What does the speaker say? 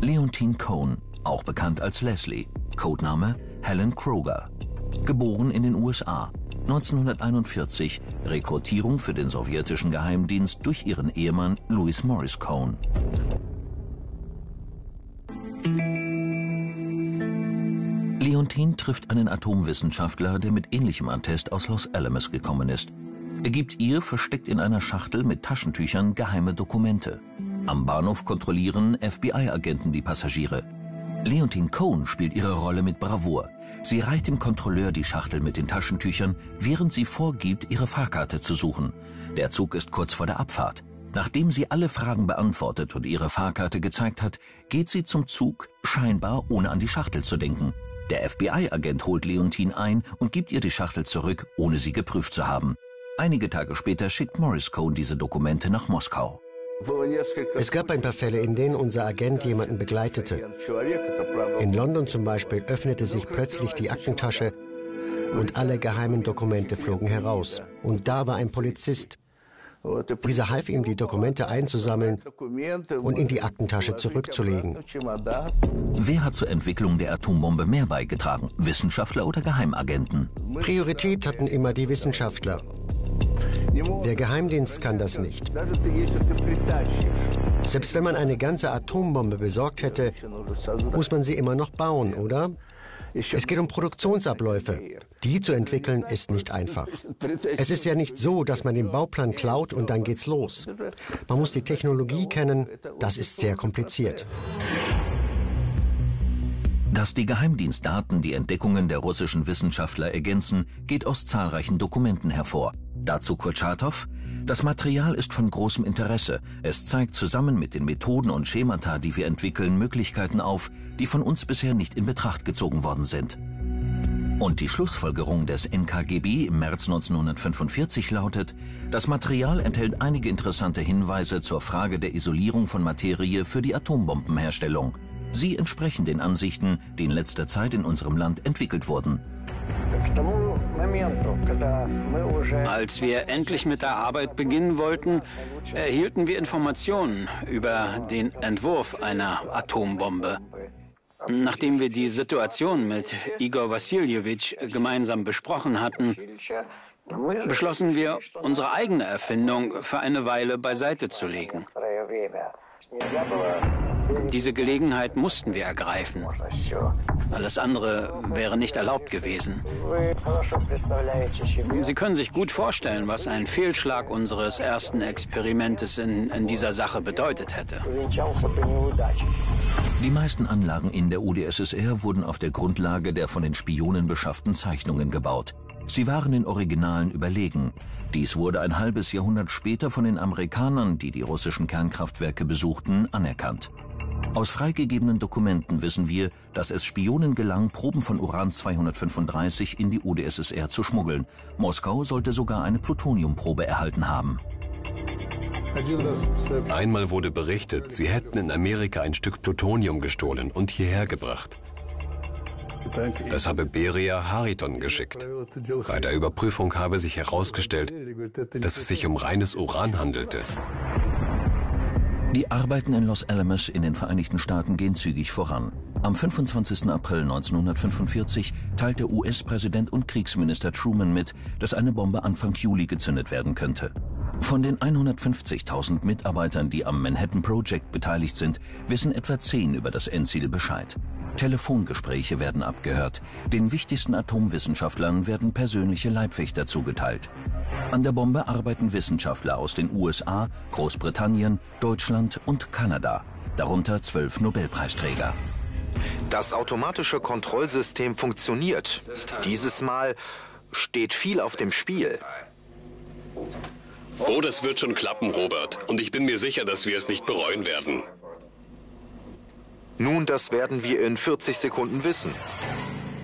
Leontine Cohn, auch bekannt als Leslie, Codename Helen Kroger. Geboren in den USA. 1941 Rekrutierung für den sowjetischen Geheimdienst durch ihren Ehemann Louis Morris Cohn. Leontine trifft einen Atomwissenschaftler, der mit ähnlichem Attest aus Los Alamos gekommen ist. Er gibt ihr, versteckt in einer Schachtel mit Taschentüchern, geheime Dokumente. Am Bahnhof kontrollieren FBI-Agenten die Passagiere. Leontine Cohn spielt ihre Rolle mit Bravour. Sie reicht dem Kontrolleur die Schachtel mit den Taschentüchern, während sie vorgibt, ihre Fahrkarte zu suchen. Der Zug ist kurz vor der Abfahrt. Nachdem sie alle Fragen beantwortet und ihre Fahrkarte gezeigt hat, geht sie zum Zug, scheinbar ohne an die Schachtel zu denken. Der FBI-Agent holt Leontine ein und gibt ihr die Schachtel zurück, ohne sie geprüft zu haben. Einige Tage später schickt Morris Cohn diese Dokumente nach Moskau. Es gab ein paar Fälle, in denen unser Agent jemanden begleitete. In London zum Beispiel öffnete sich plötzlich die Aktentasche und alle geheimen Dokumente flogen heraus. Und da war ein Polizist. Dieser half ihm, die Dokumente einzusammeln und in die Aktentasche zurückzulegen. Wer hat zur Entwicklung der Atombombe mehr beigetragen? Wissenschaftler oder Geheimagenten? Priorität hatten immer die Wissenschaftler. Der Geheimdienst kann das nicht. Selbst wenn man eine ganze Atombombe besorgt hätte, muss man sie immer noch bauen, oder? Es geht um Produktionsabläufe. Die zu entwickeln ist nicht einfach. Es ist ja nicht so, dass man den Bauplan klaut und dann geht's los. Man muss die Technologie kennen, das ist sehr kompliziert. Dass die Geheimdienstdaten die Entdeckungen der russischen Wissenschaftler ergänzen, geht aus zahlreichen Dokumenten hervor. Dazu Kurtschatow: Das Material ist von großem Interesse. Es zeigt zusammen mit den Methoden und Schemata, die wir entwickeln, Möglichkeiten auf, die von uns bisher nicht in Betracht gezogen worden sind. Und die Schlussfolgerung des NKGB im März 1945 lautet: Das Material enthält einige interessante Hinweise zur Frage der Isolierung von Materie für die Atombombenherstellung. Sie entsprechen den Ansichten, die in letzter Zeit in unserem Land entwickelt wurden. Als wir endlich mit der Arbeit beginnen wollten, erhielten wir Informationen über den Entwurf einer Atombombe. Nachdem wir die Situation mit Igor Wassiljewitsch gemeinsam besprochen hatten, beschlossen wir, unsere eigene Erfindung für eine Weile beiseite zu legen. Diese Gelegenheit mussten wir ergreifen. Alles andere wäre nicht erlaubt gewesen. Sie können sich gut vorstellen, was ein Fehlschlag unseres ersten Experimentes in dieser Sache bedeutet hätte. Die meisten Anlagen in der UdSSR wurden auf der Grundlage der von den Spionen beschafften Zeichnungen gebaut. Sie waren den Originalen überlegen. Dies wurde ein halbes Jahrhundert später von den Amerikanern, die die russischen Kernkraftwerke besuchten, anerkannt. Aus freigegebenen Dokumenten wissen wir, dass es Spionen gelang, Proben von Uran-235 in die UdSSR zu schmuggeln. Moskau sollte sogar eine Plutoniumprobe erhalten haben. Einmal wurde berichtet, sie hätten in Amerika ein Stück Plutonium gestohlen und hierher gebracht. Das habe Beria Hariton geschickt. Bei der Überprüfung habe sich herausgestellt, dass es sich um reines Uran handelte. Die Arbeiten in Los Alamos in den Vereinigten Staaten gehen zügig voran. Am 25. April 1945 teilte US-Präsident und Kriegsminister Truman mit, dass eine Bombe Anfang Juli gezündet werden könnte. Von den 150.000 Mitarbeitern, die am Manhattan Project beteiligt sind, wissen etwa 10 über das Endziel Bescheid. Telefongespräche werden abgehört. Den wichtigsten Atomwissenschaftlern werden persönliche Leibwächter zugeteilt. An der Bombe arbeiten Wissenschaftler aus den USA, Großbritannien, Deutschland und Kanada, darunter 12 Nobelpreisträger. Das automatische Kontrollsystem funktioniert. Dieses Mal steht viel auf dem Spiel. Oh, das wird schon klappen, Robert. Und ich bin mir sicher, dass wir es nicht bereuen werden. Nun, das werden wir in 40 Sekunden wissen.